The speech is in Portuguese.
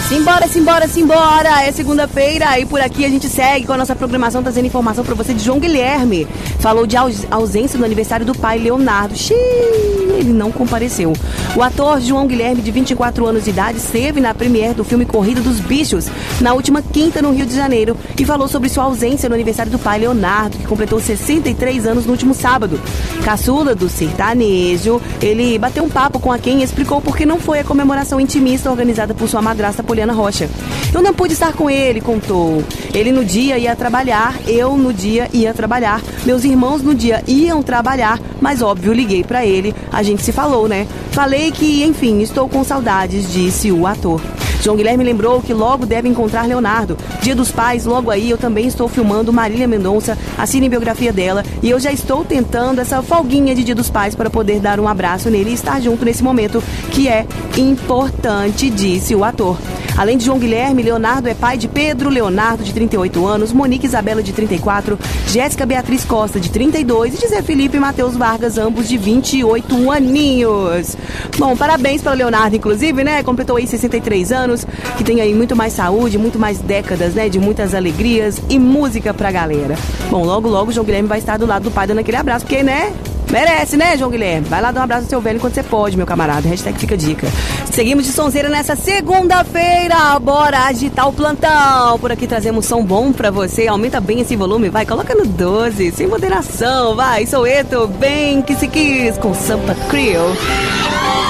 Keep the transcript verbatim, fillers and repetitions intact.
Simbora, simbora, simbora! É segunda-feira e por aqui a gente segue com a nossa programação trazendo informação pra você de João Guilherme. Falou de aus- ausência no aniversário do pai Leonardo. Xiii, ele não compareceu. O ator João Guilherme, de vinte e quatro anos de idade, esteve na premiere do filme Corrida dos Bichos, na última quinta no Rio de Janeiro, e falou sobre sua ausência no aniversário do pai Leonardo, que completou sessenta e três anos no último sábado. Caçula do sertanejo, ele bateu um papo com a quem e explicou por que não foi a comemoração intimista organizada por sua madrasta Poliana Rocha. Eu não pude estar com ele, contou. Ele no dia ia trabalhar, eu no dia ia trabalhar, meus irmãos no dia iam trabalhar, mas óbvio, liguei pra ele, a gente se falou, né? Falei que, enfim, estou com saudades, disse o ator. João Guilherme lembrou que logo deve encontrar Leonardo. Dia dos Pais, logo aí eu também estou filmando Marília Mendonça, a cinebiografia dela, e eu já estou tentando essa folguinha de Dia dos Pais para poder dar um abraço nele e estar junto nesse momento que é importante, disse o ator. Além de João Guilherme, Leonardo é pai de Pedro Leonardo, de trinta e oito anos, Monique Isabela, de trinta e quatro, Jéssica Beatriz Costa, de trinta e dois, e José Felipe e Matheus Vargas, ambos de vinte e oito aninhos. Bom, parabéns para o Leonardo, inclusive, né? Completou aí sessenta e três anos, que tem aí muito mais saúde, muito mais décadas, né? De muitas alegrias e música pra galera. Bom, logo, logo o João Guilherme vai estar do lado do pai dando aquele abraço, porque, né? Merece, né, João Guilherme? Vai lá dar um abraço no seu velho enquanto você pode, meu camarada. Hashtag fica a dica. Seguimos de sonzeira nessa segunda-feira. Bora agitar o plantão. Por aqui trazemos som bom pra você. Aumenta bem esse volume, vai. Coloca no doze, sem moderação, vai. Sou Eto, bem que se quis, com Sampa Creole.